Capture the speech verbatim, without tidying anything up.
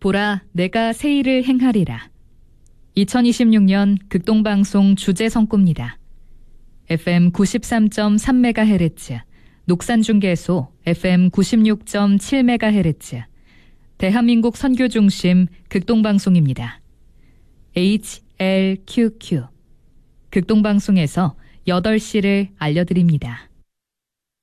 보라, 내가 새 일을 행하리라. 이천이십육 년 극동방송 주제 선구입니다. 에프엠 구십삼 점 삼 메가헤르츠, 녹산중계소 에프엠 구십육 점 칠 메가헤르츠, 대한민국 선교중심 극동방송입니다. 에이치엘큐큐, 극동방송에서 여덟 시를 알려드립니다.